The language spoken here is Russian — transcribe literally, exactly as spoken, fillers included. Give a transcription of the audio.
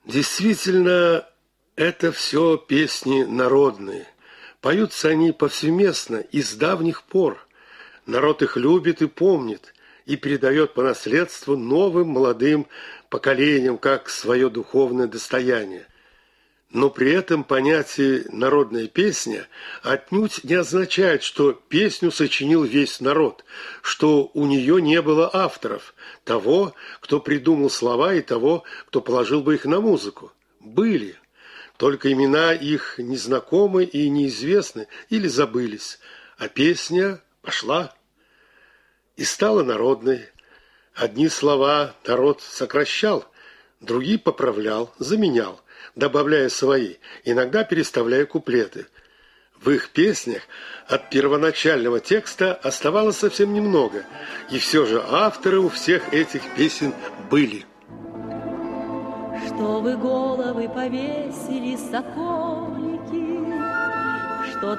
Действительно, это все песни народные. Поются они повсеместно и с давних пор. Народ их любит и помнит, и передает по наследству новым молодым поколениям как свое духовное достояние. Но при этом понятие «народная песня» отнюдь не означает, что песню сочинил весь народ, что у нее не было авторов, того, кто придумал слова, и того, кто положил бы их на музыку. Были. Только имена их незнакомы и неизвестны или забылись, а песня пошла и стала народной. Одни слова народ сокращал, другие поправлял, заменял, добавляя свои, иногда переставляя куплеты. В их песнях от первоначального текста оставалось совсем немного, и все же авторы у всех этих песен были. Что вы головы повесили, соколики,